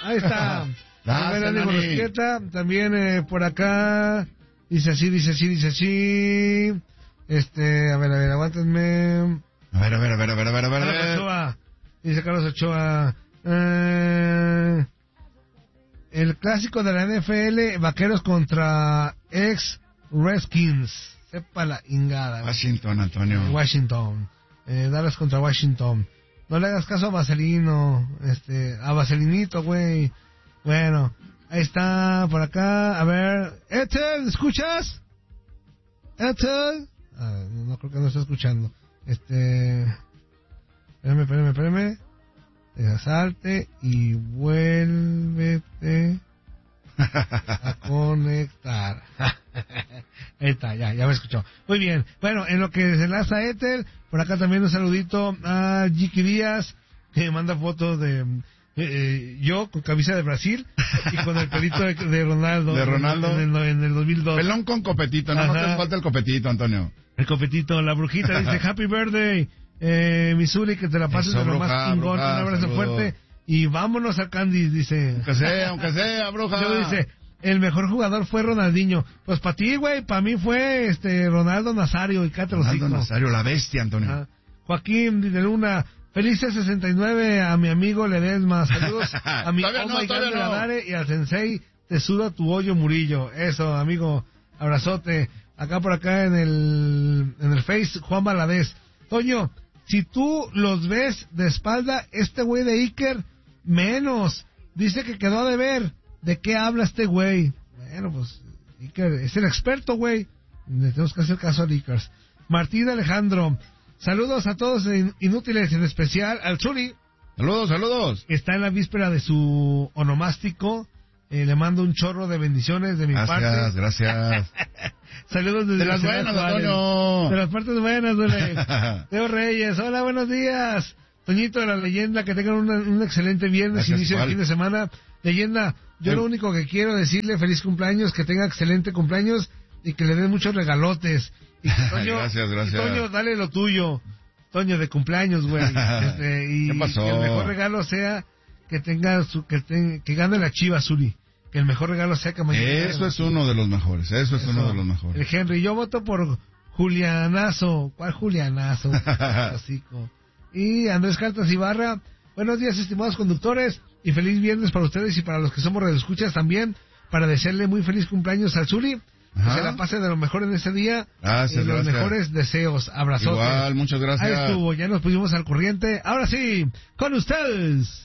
Ahí está. Gracias, Nani. También por acá. Dice así. A ver, aguántenme. A ver. Carlos Ochoa. Dice Carlos Ochoa. El clásico de la NFL, Vaqueros contra ex Redskins. Sepa la ingada. Washington, Antonio. Washington. Dallas contra Washington. No le hagas caso a Vaselino. A Vaselinito, güey. Bueno, ahí está, por acá. A ver, Ethel, ¿escuchas? Ethel. No creo que no está escuchando. Espérame. Salte y vuélvete a conectar. Ahí está, ya me escuchó. Muy bien. Bueno, en lo que se enlaza Ethel, por acá también un saludito a Jiki Díaz, que me manda fotos de yo con camisa de Brasil y con el pelito de Ronaldo. De Ronaldo. En el 2002. Pelón con copetito, no te falta el copetito, Antonio. El copetito, la brujita dice Happy Birthday, Missouri, que te la pases de lo más chingón. Un abrazo saludo. fuerte y vámonos al Candy, dice. Aunque sea, bruja. Luego dice, el mejor jugador fue Ronaldinho. Pues para ti, güey, para mí fue Ronaldo Nazario y Cátero. Ronaldo Nazario, la bestia, Antonio. Joaquín de Luna, felices 69 a mi amigo Ledesma. Saludos a mi Oma y Gadare y al sensei Tesudo Tu Hoyo Murillo. Eso, amigo, abrazote. Acá por acá en el Face, Juan Valadez. Toño, si tú los ves de espalda, este güey de Iker, menos. Dice que quedó a deber. ¿De qué habla este güey? Bueno, pues, Iker es el experto, güey. Le tenemos que hacer caso a Iker. Martín Alejandro, saludos a todos inútiles, en especial al Zuri. Saludos. Está en la víspera de su onomástico. Le mando un chorro de bendiciones de mi parte. Gracias. Saludos desde de las buenas, Antonio. De las partes buenas, güey. Teo Reyes, hola, buenos días. Toñito de la Leyenda, que tengan un excelente viernes, Gracias, inicio de fin de semana. Leyenda, yo lo único que quiero decirle, feliz cumpleaños, que tenga excelente cumpleaños y que le den muchos regalotes. Y que, Toño, gracias. Y Toño, dale lo tuyo. Toño, de cumpleaños, güey. ¿Qué pasó? Que el mejor regalo sea que tenga que gane la Chiva, Zuri. Que el mejor regalo sea que mañana. Eso es uno de los mejores. Uno de los mejores. El Henry, yo voto por Julianazo. ¿Cuál Julianazo? Hocico. Y Andrés Cartas Ibarra. Buenos días, estimados conductores, y feliz viernes para ustedes y para los que somos radioescuchas también, para desearle muy feliz cumpleaños al Zuri. Que se la pase de lo mejor en este día. Gracias, los mejores deseos. Abrazote. Igual, muchas gracias. Ahí estuvo, ya nos pusimos al corriente. Ahora sí, con ustedes,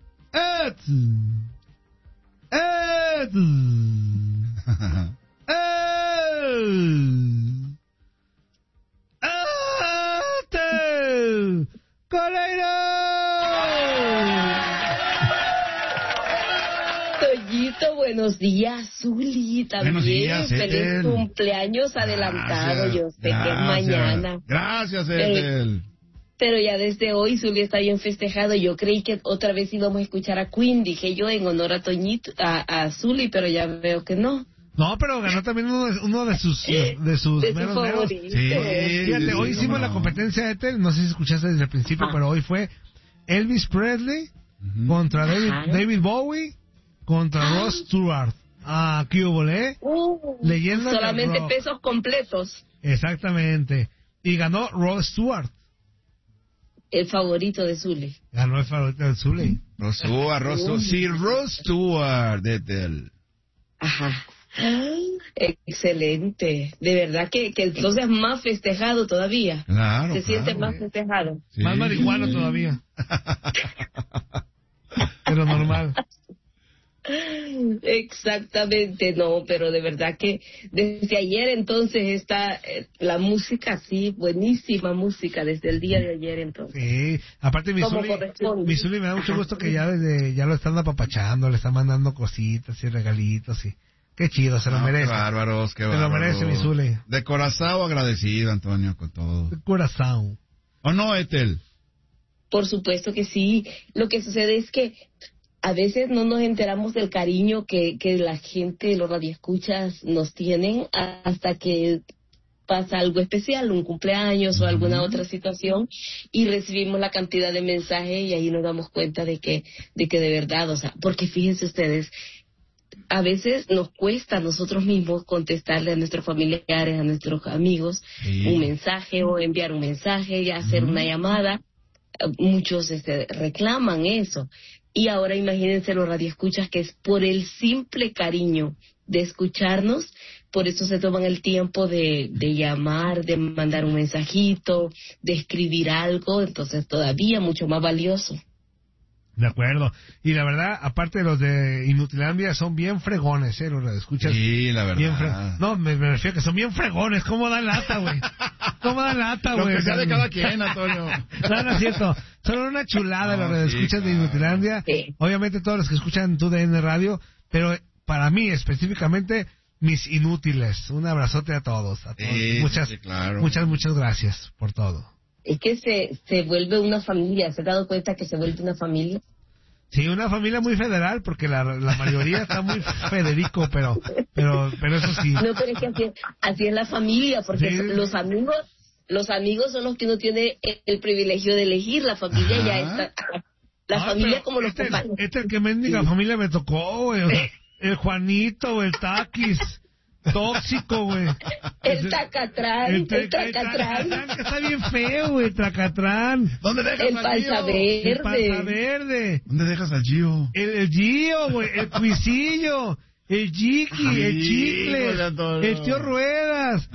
Toñito, buenos días, Zuli, también. Buenos días, feliz cumpleaños adelantado, yo sé que es mañana. Gracias, Ethel. Pero ya desde hoy Zuli está bien festejado. Yo creí que otra vez íbamos a escuchar a Queen, dije yo, en honor a Toñito, a Zuli, pero ya veo que no. No, pero ganó también uno de sus meros meros. Sí, fíjate, hoy hicimos la competencia Ethel, no sé si escuchaste desde el principio, pero hoy fue Elvis Presley contra David Bowie contra Ross Stewart. ¿Qué hubo, Leyenda solamente pesos completos. Exactamente. Y ganó Ross Stewart. El favorito de Zuli. Ganó el favorito de Zuli. Ross Stewart, Ethel. Ajá. Excelente. De verdad que entonces más festejado todavía. Claro. Se siente más festejado. Sí. Más marihuana todavía. Pero normal. Exactamente, no, pero de verdad que desde ayer entonces está la música, sí, buenísima música desde el día de ayer entonces. Sí, aparte Missouri me da mucho gusto que ya lo están apapachando, le están mandando cositas y regalitos y qué chido, se lo merece. Qué bárbaros, qué bárbaros. Se lo merece Missouri. De corazón agradecido, Antonio, con todo. De corazón. ¿O no, Ethel? Por supuesto que sí. Lo que sucede es que a veces no nos enteramos del cariño que la gente, los radioescuchas nos tienen hasta que pasa algo especial, un cumpleaños o alguna otra situación, y recibimos la cantidad de mensajes y ahí nos damos cuenta de que de verdad, o sea, porque fíjense ustedes, a veces nos cuesta a nosotros mismos contestarle a nuestros familiares, a nuestros amigos, un mensaje o enviar un mensaje y hacer una llamada. Muchos reclaman eso. Y ahora imagínense los radioescuchas que es por el simple cariño de escucharnos, por eso se toman el tiempo de llamar, de mandar un mensajito, de escribir algo, entonces todavía mucho más valioso. De acuerdo. Y la verdad, aparte de los de Inutilandia, son bien fregones, los radioescuchas. Sí, la verdad. No, me refiero a que son bien fregones. ¿Cómo dan lata, güey? ¿Cómo dan lata, güey? Lo que sea de cada quien, Antonio. No es cierto. Son una chulada los radioescuchas de Inutilandia. Sí. Obviamente todos los que escuchan TUDN Radio, pero para mí específicamente, mis inútiles. Un abrazote a todos. Sí, claro. Muchas gracias por todo. Es que se vuelve una familia. ¿Se ha dado cuenta que se vuelve una familia? Sí, una familia muy federal, porque la mayoría está muy Federico, pero eso sí. No, pero es que así es la familia, porque sí. Los amigos son los que no tienen el privilegio de elegir. La familia ya está. La familia como los compañeros. El que mendiga familia me tocó, güey. O sea, el Juanito, el Taquis. Tóxico, güey. El Tacatrán. El Tacatrán, que está bien feo, güey, Tacatrán. ¿Dónde dejas al Gio? El Panza Verde. ¿Dónde dejas al Gio? El Gio, güey, el Cuisillo, el Chiqui, el Chicle, el Tío Ruedas,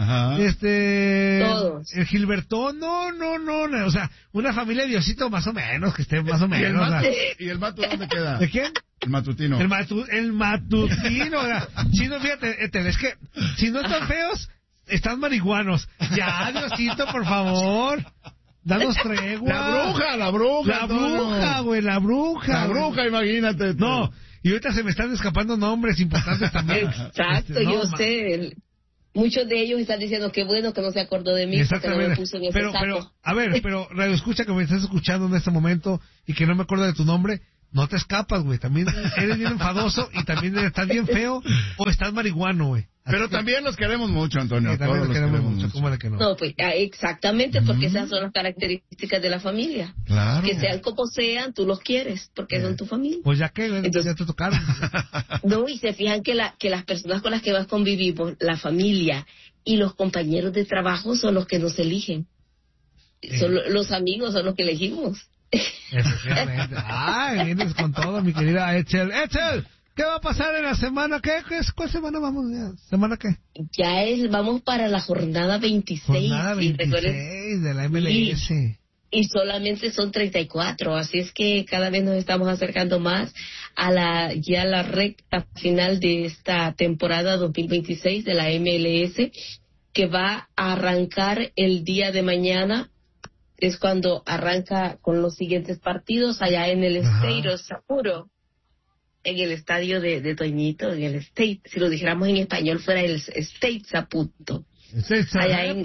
todos. El Gilbertón, no, o sea, una familia de Diosito más o menos, que esté más o menos. ¿Y el Matu dónde queda? ¿De quién? El matutino. El matutino. Chino, fíjate, es que si no están feos, están marihuanos. Ya, Diosito, por favor. Danos tregua. La bruja. La bruja, imagínate. No, y ahorita se me están escapando nombres importantes también. Exacto, yo sé. Muchos de ellos están diciendo que bueno que no se acordó de mí. Exactamente. Porque no me puso en ese saco. Pero Radio Escucha, que me estás escuchando en este momento y que no me acuerdo de tu nombre, no te escapas, güey. También eres bien enfadoso y también estás bien feo o estás marihuano, güey. Pero también los queremos mucho, Antonio. También los queremos mucho. ¿Cómo de que no? No, pues exactamente, porque esas son las características de la familia. Claro. Que sean como sean, tú los quieres, porque son tu familia. Pues ya que, entonces, ya te tocaron. No, y se fijan que las personas con las que vas convivimos, la familia y los compañeros de trabajo son los que nos eligen. Son los amigos son los que elegimos. Efectivamente. Vienes con todo, mi querida Echel. ¡Echel! ¿Qué va a pasar en la semana? ¿Cuál semana vamos? ¿Semana qué? Vamos para la jornada 26. Jornada 26 de la MLS. Y solamente son 34, así es que cada vez nos estamos acercando más a la recta final de esta temporada 2026 de la MLS, que va a arrancar el día de mañana. Es cuando arranca con los siguientes partidos allá en el Estadio Sapporo, en el estadio de Toñito, en el State, si lo dijéramos en español fuera el State Saputo. Allá en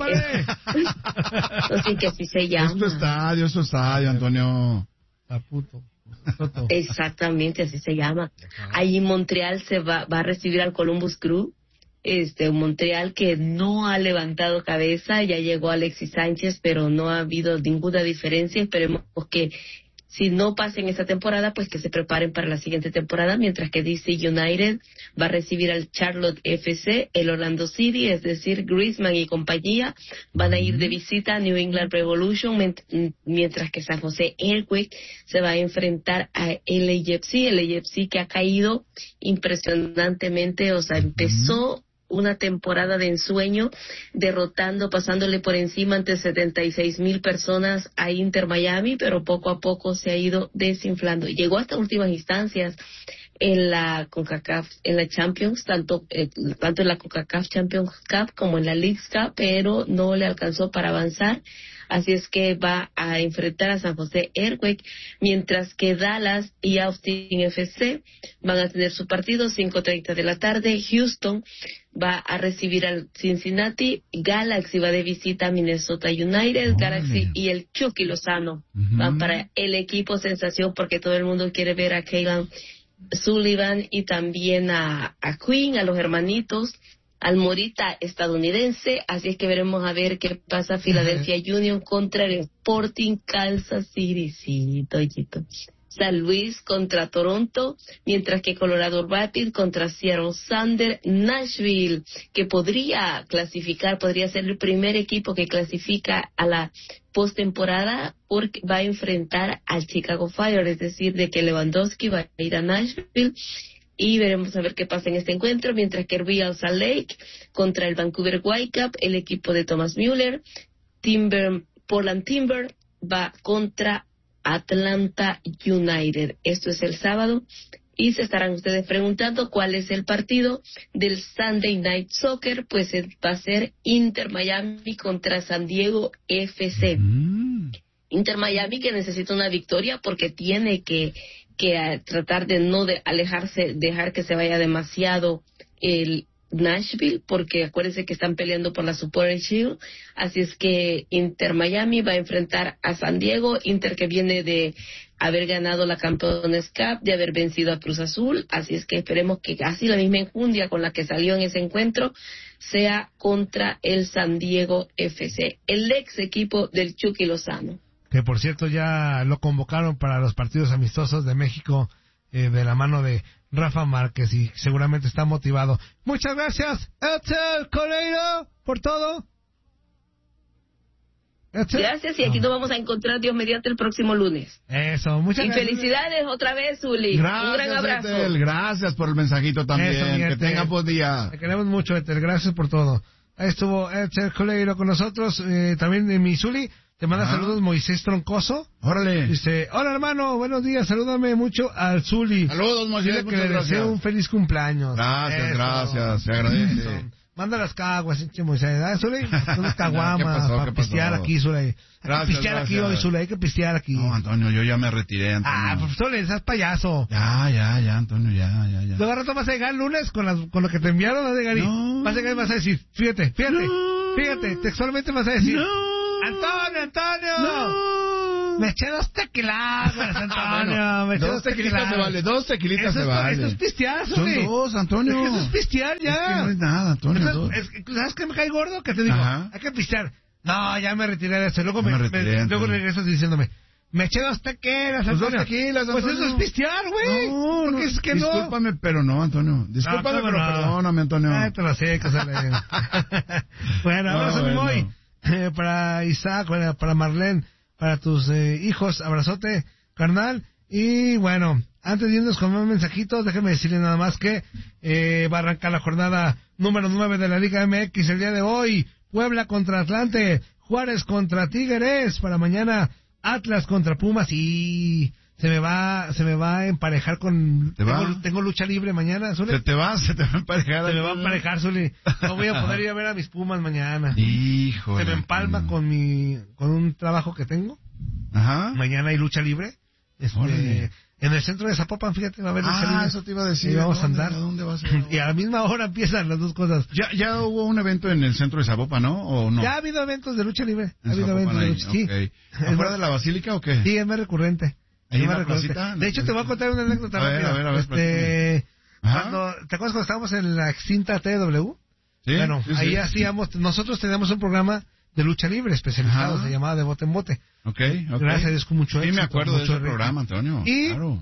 así que así se llama. Es tu estadio, Antonio. Saputo. Exactamente, así se llama. Ahí en Montreal se va a recibir al Columbus Crew. Un Montreal que no ha levantado cabeza, ya llegó Alexis Sánchez, pero no ha habido ninguna diferencia. Esperemos que si no pasen esta temporada, pues que se preparen para la siguiente temporada, mientras que DC United va a recibir al Charlotte FC, el Orlando City, es decir, Griezmann y compañía, van a ir de visita a New England Revolution, mientras que San José Earthquake se va a enfrentar a LAFC que ha caído impresionantemente, o sea, empezó una temporada de ensueño, pasándole por encima ante 76,000 personas a Inter Miami, pero poco a poco se ha ido desinflando. Llegó hasta últimas instancias en la CONCACAF, en la Champions, tanto en la CONCACAF Champions Cup como en la Leagues Cup, pero no le alcanzó para avanzar. Así es que va a enfrentar a San José Earthquake, mientras que Dallas y Austin FC van a tener su partido 5:30 de la tarde. Houston va a recibir al Cincinnati, Galaxy va de visita a Minnesota United, Galaxy y el Chucky Lozano van para el equipo sensación, porque todo el mundo quiere ver a Kaylan Sullivan y también a Quinn, a los hermanitos, Almorita estadounidense, así es que veremos a ver qué pasa Philadelphia Union contra el Sporting Kansas City, sí, Toyito. San Luis contra Toronto, mientras que Colorado Rapids contra Seattle Sounders, Nashville, que podría clasificar, podría ser el primer equipo que clasifica a la postemporada porque va a enfrentar al Chicago Fire, es decir, de que Lewandowski va a ir a Nashville. Y veremos a ver qué pasa en este encuentro, mientras que Real Salt Lake contra el Vancouver Whitecaps, el equipo de Thomas Müller, Portland Timber va contra Atlanta United. Esto es el sábado. Y se estarán ustedes preguntando cuál es el partido del Sunday Night Soccer. Pues va a ser Inter Miami contra San Diego FC. Inter Miami que necesita una victoria porque tiene que tratar de no alejarse, dejar que se vaya demasiado el Nashville, porque acuérdense que están peleando por la Supporters Shield. Así es que Inter Miami va a enfrentar a San Diego, Inter que viene de haber ganado la Campeones Cup, de haber vencido a Cruz Azul. Así es que esperemos que casi la misma enjundia con la que salió en ese encuentro sea contra el San Diego FC, el ex equipo del Chucky Lozano, que por cierto ya lo convocaron para los partidos amistosos de México, de la mano de Rafa Márquez, y seguramente está motivado. Muchas gracias, Etzel Coleiro, por todo. Etzel. Gracias, y aquí nos vamos a encontrar, Dios mediante, el próximo lunes. Eso, muchas gracias. Y felicidades otra vez, Zuli. Gracias, un gran abrazo. Etel, gracias por el mensajito también. Eso, que tenga buen día. Te queremos mucho, Etzel, gracias por todo. Ahí estuvo Etzel Coleiro con nosotros, también en mi Zuli. Te manda saludos Moisés Troncoso. Órale. Dice, hola hermano, buenos días, salúdame mucho al Zuli. Saludos, Moisés, Dile que le deseo un feliz cumpleaños. Gracias, gracias, se agradece. Eso. Manda las caguas, Moisés. ¿Ah, Zuli? Unas caguamas para ¿Qué pasó? pistear aquí, Zuli. Hay Gracias, que pistear aquí hoy, Zuli, hay que pistear aquí. No, Antonio, yo ya me retiré, Antonio. Ah, pues Zuli, seas payaso. Ya, Antonio, ya. Luego al rato vas a llegar el lunes con lo que te enviaron, vas a llegar y vas a llegar y vas a decir, fíjate, textualmente vas a decir, Antonio, No. me eché 2 tequilas, Antonio, me eché 2 tequilas. se vale, 2 tequilitas se vale. Eso es pistear, Son 2, Antonio. Es que eso es pistear ya. Es que no es nada, Antonio. Entonces, ¿sabes qué me cae gordo? Que te digo, hay que pistear. No, ya me retiré de eso. Luego luego regresas diciéndome, me eché 2 tequilas, Antonio. Pues 2 tequilas, Antonio. Pues eso es pistear, güey. No, porque es que discúlpame, pero no, Antonio. Discúlpame, pero perdóname, Antonio. Ay, te lo sé, que sale. Bueno, abrazo mi boy. Para Isaac, para Marlene, para tus hijos, abrazote, carnal. Y bueno, antes de irnos con más mensajitos, déjeme decirle nada más que va a arrancar la jornada número 9 de la Liga MX el día de hoy. Puebla contra Atlante, Juárez contra Tigres, para mañana Atlas contra Pumas, y se me va a emparejar con... Tengo lucha libre mañana, Zuli. Se te va a emparejar. Se me va a emparejar, Zuli. No voy a poder ir a ver a mis Pumas mañana. Híjole. Se me empalma con un trabajo que tengo. Ajá. Mañana hay lucha libre. En el centro de Zapopan, fíjate, va a haber lucha libre. Eso te iba a decir. Y vamos a andar. ¿A dónde vas a ir? Y a la misma hora empiezan las dos cosas. Ya hubo un evento en el centro de Zapopan, ¿no? ¿O no? Ya ha habido eventos de lucha libre. Ha habido eventos de lucha, sí. ¿Afuera de la basílica o qué? Sí, es más recurrente. ¿Ahí en la placita? De hecho, te voy a contar una anécdota. A ver. ¿Te acuerdas cuando estábamos en la extinta TW? Sí. Bueno, ahí hacíamos, nosotros teníamos un programa de lucha libre especializado, se llamaba De Bote en Bote. Okay. Gracias a Dios, con mucho éxito. Sí, me acuerdo de ese programa, Antonio. Y, claro.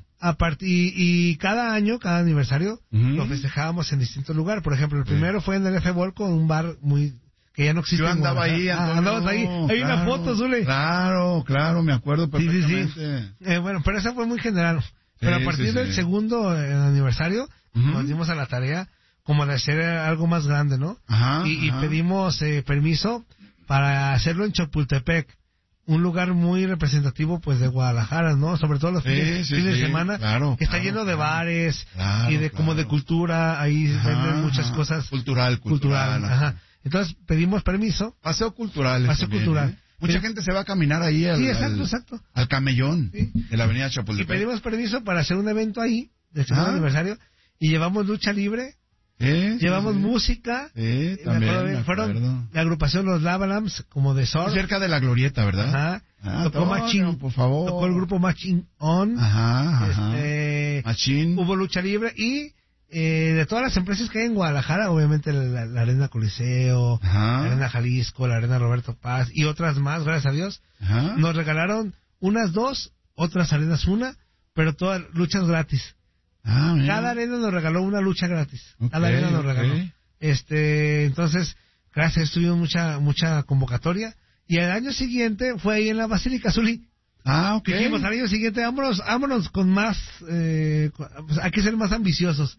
Y cada año, cada aniversario, lo festejábamos en distintos lugares. Por ejemplo, el primero fue en el F Volco, un bar que ya no existe. Yo andaba ahí, Antonio. Andabas ahí. Hay una foto, Zule. Claro, me acuerdo perfectamente. Sí. Bueno, pero esa fue muy general. Pero a partir del segundo aniversario, nos dimos a la tarea como de hacer algo más grande, ¿no? Y pedimos permiso para hacerlo en Chapultepec, un lugar muy representativo pues de Guadalajara, ¿no? Sobre todo los fines de semana, que está lleno de bares y de como de cultura, ahí venden muchas cosas. Cultural. Ajá. Entonces pedimos permiso. Paseo cultural. Mucha gente se va a caminar ahí exacto. al camellón de la avenida Chapultepec. Y pedimos permiso para hacer un evento ahí, del segundo aniversario, y llevamos lucha libre. Llevamos música. También fueron la agrupación Los Lavalams, como de Sor. Cerca de la glorieta, ¿verdad? Tocó Machín, por favor. Tocó el grupo Machín On. Machín. Hubo lucha libre y de todas las empresas que hay en Guadalajara, obviamente la Arena Coliseo, la Arena Jalisco, la Arena Roberto Paz y otras más, gracias a Dios, nos regalaron unas 2, otras arenas una, pero todas luchas gratis. Cada arena nos regaló una lucha gratis. Cada arena nos regaló. Entonces, gracias, tuvimos mucha convocatoria. Y el año siguiente fue ahí en la Basílica Zulí. Dijimos al año siguiente, vámonos con más, pues hay que ser más ambiciosos.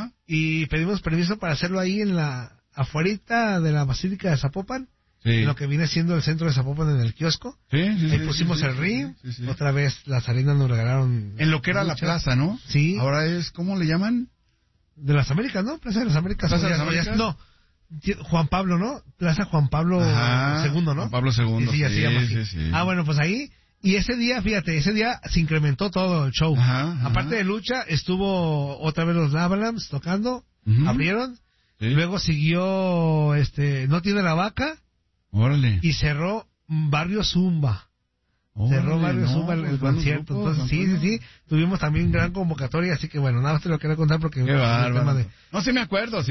Y pedimos permiso para hacerlo ahí en afuerita de la Basílica de Zapopan, en lo que viene siendo el centro de Zapopan, en el kiosco. Ahí pusimos el ring, otra vez las arenas nos regalaron. En lo que era la plaza, ¿no? Sí. Ahora es, ¿cómo le llaman? De las Américas, ¿no? Plaza de las Américas. ¿Plaza de las Américas? No. Juan Pablo, ¿no? Plaza Juan Pablo II, ¿no? Juan Pablo II. Sí, así llama así. Bueno, pues ahí. Y ese día, fíjate, se incrementó todo el show. Aparte de lucha, estuvo otra vez los Lavalams tocando, abrieron, luego siguió, No Tiene la Vaca, y cerró Barrio Zumba. Cerró Barrio Zumba el concierto. Entonces, sí, tuvimos también gran convocatoria, así que bueno, nada más te lo quería contar porque... Qué bárbaro. No, sí me acuerdo.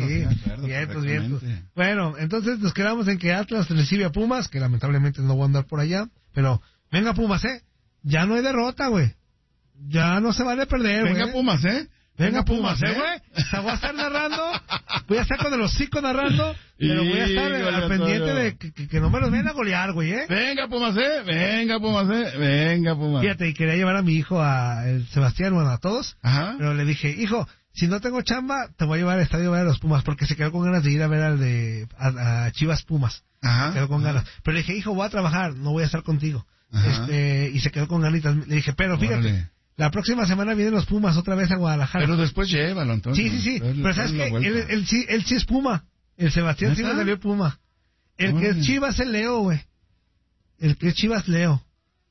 Vientos. Bueno, entonces nos quedamos en que Atlas recibe a Pumas, que lamentablemente no va a andar por allá, pero... Venga Pumas, ya no hay derrota, güey. Ya no se vale perder, güey. Venga Pumas, Venga Pumas, güey. O sea, voy a estar narrando, voy a estar con el hocico narrando, pero voy a estar al pendiente de que no me los vayan a golear, güey, Venga Pumas, venga Pumas. Fíjate, y quería llevar a mi hijo, a el Sebastián, bueno, a todos, pero le dije, hijo, si no tengo chamba, te voy a llevar al estadio a ver a los Pumas, porque se quedó con ganas de ir a ver a Chivas Pumas. Se quedó con ganas. Pero le dije, hijo, voy a trabajar, no voy a estar contigo. Y se quedó con ganitas. Le dije, pero fíjate, la próxima semana vienen los Pumas otra vez a Guadalajara. Pero después llévalo, Antonio. Sí. Pero ¿sabes qué? Él sí es Puma. El Sebastián sí me salió Puma. El que es Chivas es Leo, güey. El que es Chivas, Leo.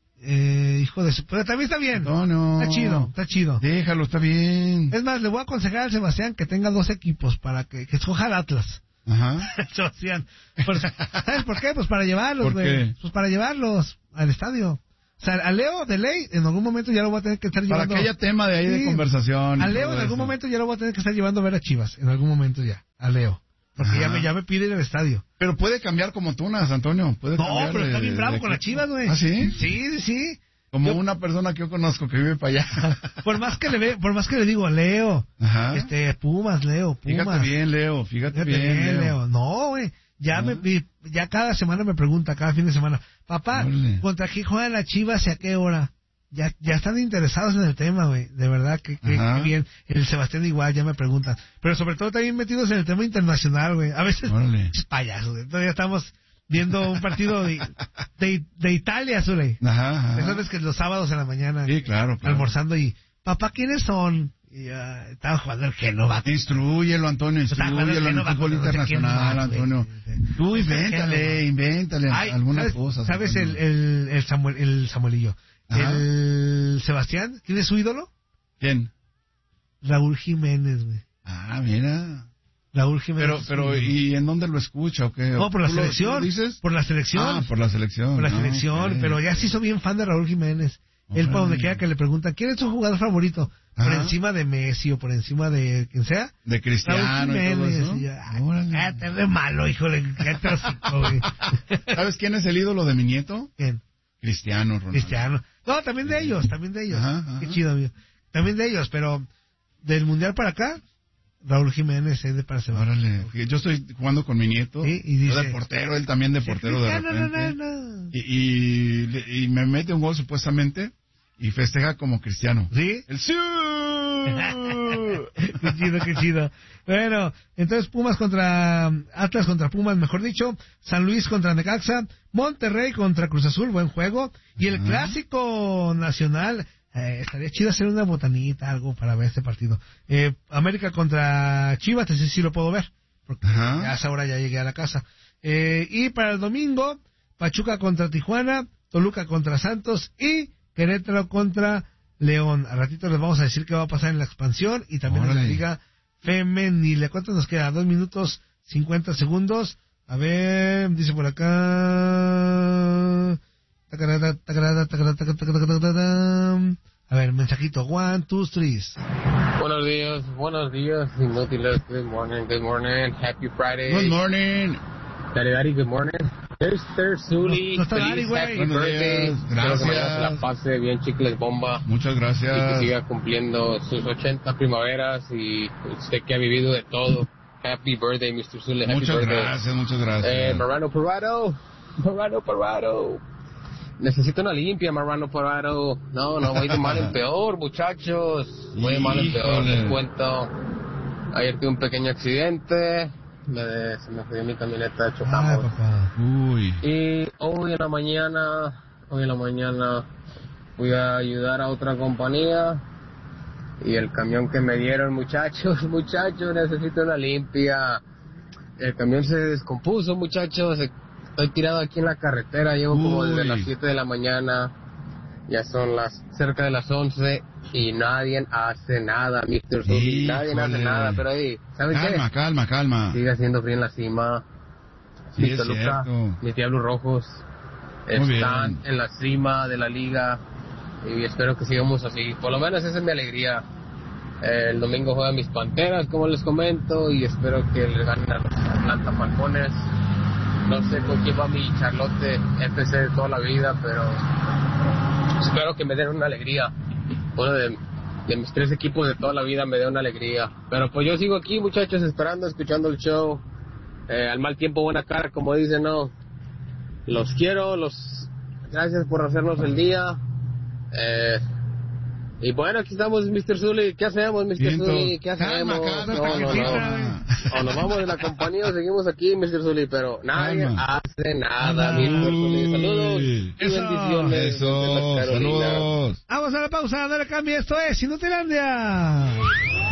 Hijo de su... Pero también está bien. No. Está chido. Déjalo, está bien. Es más, le voy a aconsejar al Sebastián que tenga 2 equipos para que escoja el Atlas. Sebastián. ¿Sabes por qué? Pues para llevarlos, güey. Pues para llevarlos al estadio. O sea, a Leo de ley, en algún momento ya lo voy a tener que estar llevando. Para que haya tema de ahí de conversación. A Leo en algún momento ya lo voy a tener que estar llevando a ver a Chivas. En algún momento ya. A Leo. Porque ya me pide ir al estadio. Pero puede cambiar como tunas, Antonio. No, pero está bien bravo con las Chivas, güey. ¿Ah, sí? Sí. Como una persona que yo conozco que vive para allá. por más que le digo a Leo, Pumas, Leo, Pumas. Fíjate bien, Leo. No, güey. Ya cada semana me pregunta, cada fin de semana, papá, ¿contra qué juegan las Chivas y a qué hora? Ya están interesados en el tema, güey. De verdad que bien. El Sebastián igual, ya me preguntan. Pero sobre todo también metidos en el tema internacional, güey. A veces, payasos, güey. Todavía estamos viendo un partido de Italia, Zuley. Eso es que los sábados en la mañana. Sí, claro. Almorzando y, papá, ¿quiénes son? Y estaba jugando el Genova. Instrúyelo, Antonio, instrúyelo en el fútbol internacional, Antonio. Tú invéntale algunas cosas. ¿Sabes el Samuelillo? El Sebastián, ¿quién es su ídolo? ¿Quién? Raúl Jiménez, güey. Mira. Raúl Jiménez. Pero ¿y en dónde lo escucha o qué? No, por la selección. ¿Dices? Por la selección. Por la selección. Por la selección, okay. Pero ya se hizo bien fan de Raúl Jiménez. Él, para donde quiera que le preguntan, ¿quién es tu jugador favorito? Por encima de Messi o por encima de quien sea. De Cristiano y todo eso. Te ve malo, híjole. ¿Sabes quién es el ídolo de mi nieto? ¿Quién? Cristiano Ronaldo. Cristiano. No, también de ellos. Qué chido, amigo. También de ellos, pero del Mundial para acá, Raúl Jiménez es de para Órale, yo estoy jugando con mi nieto. Sí, y dice, yo de portero, él también de portero de repente. No. Y me mete un gol supuestamente y festeja como Cristiano. ¿Sí? ¡El sí! Qué chido. Bueno, entonces Atlas contra Pumas, mejor dicho, San Luis contra Necaxa, Monterrey contra Cruz Azul, buen juego, y el clásico nacional, estaría chido hacer una botanita, algo para ver este partido. América contra Chivas, ese sí lo puedo ver, porque a esa hora ya llegué a la casa. Y para el domingo, Pachuca contra Tijuana, Toluca contra Santos y Querétaro contra León. Al ratito les vamos a decir qué va a pasar en la expansión y también en la liga femenil. ¿Cuánto nos queda? 2 minutos 50 segundos. A ver, dice por acá. A ver, mensajito. 1, 2, 3. Buenos días, inútiles. Good morning, happy Friday. Good morning. Daddy, good morning. Mr. Zuli, feliz happy birthday. Gracias. Espero que se la pase bien, chicles bomba. Muchas gracias. Y que siga cumpliendo sus 80 primaveras y usted que ha vivido de todo. Happy birthday, Mr. Zuli. Muchas gracias. Marrano Parado. Necesito una limpia, Marrano Parado. No, voy de mal en peor, muchachos. Voy de mal en peor, les cuento. Ayer tuve un pequeño accidente. Se me fue mi camioneta, chocamos. Uy. Y hoy en la mañana fui a ayudar a otra compañía. Y el camión que me dieron, muchachos, necesito una limpia. El camión se descompuso, muchachos. Estoy tirado aquí en la carretera, llevo como desde las 7 de la mañana. Ya son cerca de las 11 y nadie hace nada, Mr. Zuli. Nadie hace nada, pero ahí, ¿saben qué? Calma. Sigue haciendo frío en la cima. Sí, Mi Toluca, mis Diablos Rojos están en la cima de la liga y espero que sigamos así. Por lo menos esa es mi alegría. El domingo juegan mis Panteras, como les comento, y espero que les ganen a los Atlanta Falcones. No sé con quién va mi Charlotte FC de toda la vida, pero espero que me den una alegría. Uno de mis 3 equipos de toda la vida me dé una alegría. Pero pues yo sigo aquí, muchachos, escuchando el show. Al mal tiempo, buena cara, como dicen, ¿no? Los quiero, gracias por hacernos el día. Y bueno, aquí estamos, Mr. Zuli. ¿Qué hacemos, Mr. Zuli? ¿Qué hacemos? No. O nos vamos de la compañía o seguimos aquí, Mr. Zuli. Pero nadie hace nada, Mr. Zuli. Saludos y bendiciones. Saludos. Vamos a la pausa, no le cambie. Esto es Inutilandia.